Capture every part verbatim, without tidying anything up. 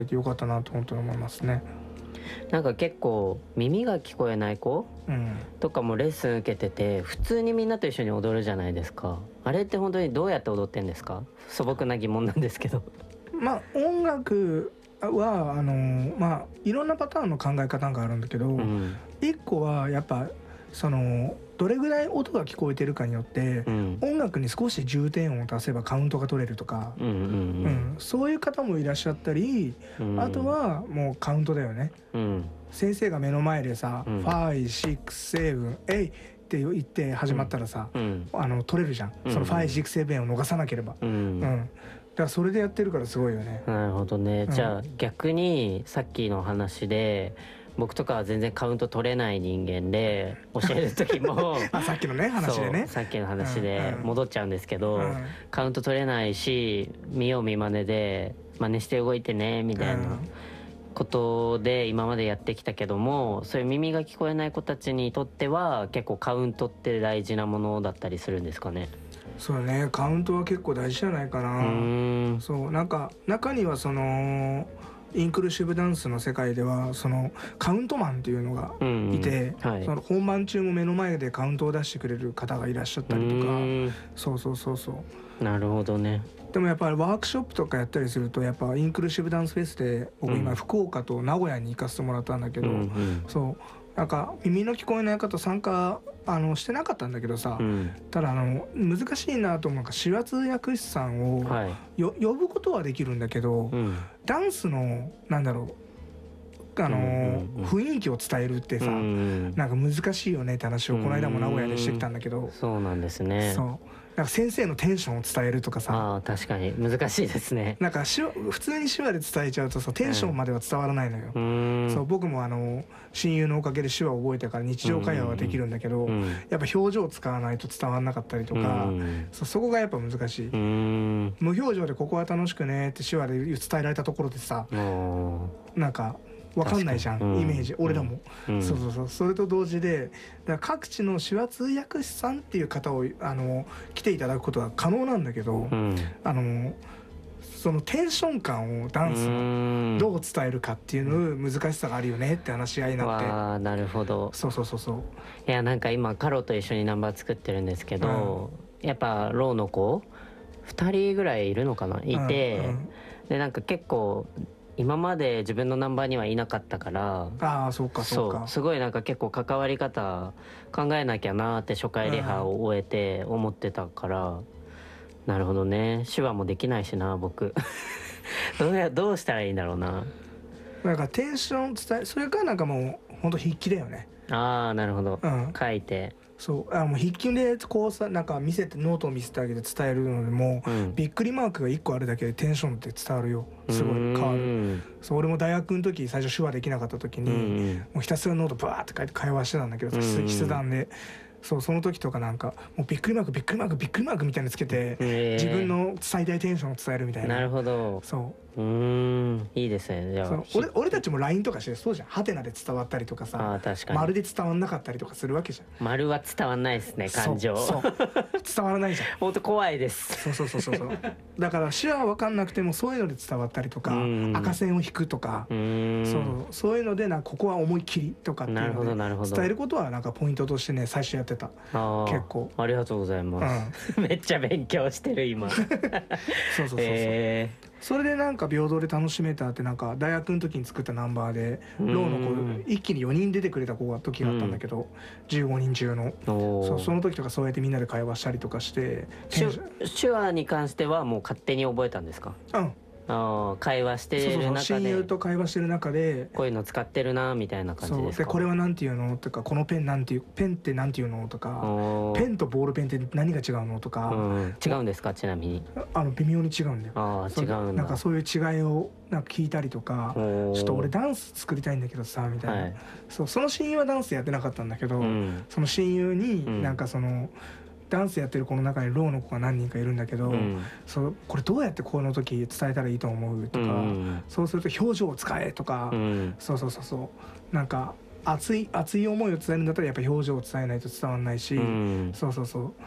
よかったなと本当に思いますね。 なんか結構耳が聞こえない子うんとかもレッスン受けてて普通にみんなと一緒に踊るじゃないですか。あれって本当にどうやって踊ってんですか？素朴な疑問なんですけど。 まあ音楽はあのまあいろんなパターンの考え方があるんだけど、 うん、 一個はやっぱそのどれぐらい音が聞こえてるかによって、 うん、 音楽に少し重点を足せばカウントが取れるとか、 うんうんうんうんそういう方もいらっしゃったり、 うん、 あとはもうカウントだよね。 うん先生が目の前でさ「 うんファイブシックスセブンエイ」って言って始まったらさ、 うんあの取れるじゃん、 うんそのファイブシックスセブンを逃さなければ、 うん、 うんだからそれでやってるからすごいよね。 なるほどね、 うんじゃあ逆にさっきの話で僕とかは全然カウント取れない人間で教える時もあさっきのね話でねそうさっきの話でうん戻っちゃうんですけど、 うんカウント取れないし見よう見まねで真似して動いてねみたいなことで今までやってきたけども、そういう耳が聞こえない子たちにとっては結構カウントって大事なものだったりするんですかね？ そうね、カウントは結構大事じゃないかうな。 ーんそうなんか中にはそのインクルーシブダンスの世界ではそのカウントマンっていうのがうんいて、 うんはいその本番中も目の前でカウントを出してくれる方がいらっしゃったりとか、 うーんそうそうそうそうなるほどね。 でもやっぱりワークショップとかやったりするとやっぱインクルーシブダンスフェスで僕今うん福岡と名古屋に行かせてもらったんだけど、 うんうんそうなんか耳の聞こえない方参加あのしてなかったんだけどさ、 うんただあの難しいなと思うのが手話通訳師さんを、 はいよ呼ぶことはできるんだけど、 うんダンスのなんだろうあの、 うんうんうん雰囲気を伝えるってさ、 うんなんか難しいよねって話をこの間も名古屋でしてきたんだけど、 そうなんですね。 そうなんか先生のテンションを伝えるとかさ、 ああ確かに難しいですね。 なんか手話普通に手話で伝えちゃうとさテンションまでは伝わらないのよ、 うーんそう僕もあの親友のおかげで手話を覚えたから日常会話はできるんだけど、 うんやっぱ表情を使わないと伝わらなかったりとか、 うんそうそこがやっぱ難しい、 うーん無表情でここは楽しくねって手話で伝えられたところでさもなんか分かんないじゃん、 確かにうんイメージ俺らも、 う、うん、 そうそうそうそれと同時でだから各地の手話通訳師さんっていう方をあの来ていただくことは可能なんだけど、 うんあのそのテンション感をダンスのどう伝えるかっていうの難しさがあるよねって話し合いになって、 わあなるほど。 そうそうそうそういやなんか今カロと一緒にナンバー作ってるんですけど、やっぱローの子ふたりぐらいいるのかないて、 うんうんでなんか結構今まで自分のナンバーにはいなかったからああそうかそうかすごいなんか結構関わり方考えなきゃなって初回リハを終えて思ってたから、なるほどね。手話もできないしな僕どうやどうしたらいいんだろうな。 なんかテンション伝えそれからなんかもうほんと筆記だよね。 ああなるほど、 うん書いてそうあもう筆記でこうさなんか見せてノートを見せてあげて伝えるのでも、 うんびっくりマークがいっこあるだけでテンションって伝わるよ。すごい変わる。 る。 そう俺も大学の時最初手話できなかった時に、 うんもうひたすらノートバーって書いて会話してたんだけど、 うん筆筆談でそうその時とかなんかもうびっくりマークびっくりマークびっくりマークみたいにつけて、 へー自分の最大テンションを伝えるみたいな。 なるほど。 そううーんいいですね。じゃあそう俺俺たちも ライン とかしてそうじゃん。ハテナで伝わったりとかあさー確かに丸で伝わんなかったりとかするわけじゃん。 丸は伝わんないですね感情。 そうそう伝わらないじゃん。 本当怖いです。 そうそうそうそうそうだから手話分かんなくてもそういうので伝わったりとかうん赤線を引くとかうーんそうそういうのでなんかここは思いっきりとかっていうなるほどなるほどので伝えることはなんかポイントとしてね最初やってた。 あー結構ありがとうございます、めっちゃ勉強してる今そうそうそうそう、 えそれでなんか平等で楽しめたってなんか大学の時に作ったナンバーでうんローの子一気によにん出てくれた子が時があったんだけど、じゅうごにん中のー、おーそうその時とかそうやってみんなで会話したりとかしてテンション手手話に関してはもう勝手に覚えたんですか？ うんあー会話してそうそうそうる中親友でと会話してる中でこういうの使ってるなみたいな感じですか？ そうでこれはなんていうのとかこのペンなんていうペンってなんていうのとかおーペンとボールペンって何が違うのとか、 うん、違うんですかちなみに？ あの微妙に違うんだよ。 ああそう違うんだ。 なんかそういう違いをなんか聞いたりとかおーちょっと俺ダンス作りたいんだけどさみたいな、 はいそうその親友はダンスやってなかったんだけど、 うんその親友うんになんかその、ダンスやってる子の中にローの子が何人かいるんだけど、 うんそうこれどうやってこの時伝えたらいいと思うとか、 うんそうすると表情を使えとか、 うんそうそうそうそうなんか熱い熱い思いを伝えるんだったらやっぱ表情を伝えないと伝わらないし、 うんそうそうそう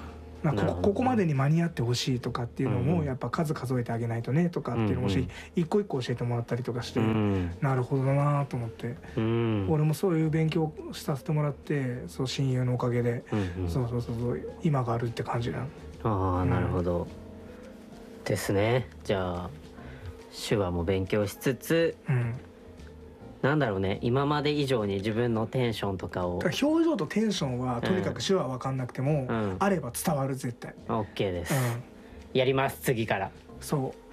なんかこここまでに間に合ってほしいとかっていうのもやっぱ数数えてあげないとねとかっていうのもし一個一個教えてもらったりとかして、なるほどなと思って、俺もそういう勉強させてもらって、そう親友のおかげでそうそうそうそう今があるって感じなの。 ああなるほどですね。じゃあ手話も勉強しつつ、なんだろうね、今まで以上に自分のテンションとかを、 表情とテンションはとにかく手話分かんなくても、あれば伝わる絶対。 OK です、やります次から。 そう